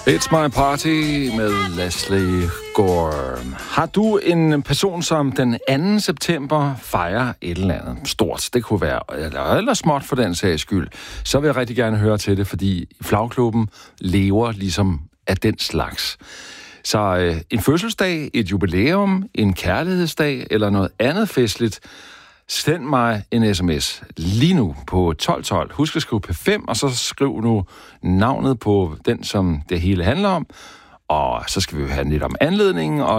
It's My Party med Leslie Gore. Har du en person, som den 2. september fejrer et eller andet stort, det kunne være eller småt for den sags skyld, så vil jeg rigtig gerne høre til det, fordi Flagklubben lever ligesom af den slags. Så en fødselsdag, et jubilæum, en kærlighedsdag eller noget andet festligt, send mig en sms lige nu på 1212. Husk at skrive P5, og så skriv nu navnet på den, som det hele handler om. Og så skal vi jo have lidt om anledningen, og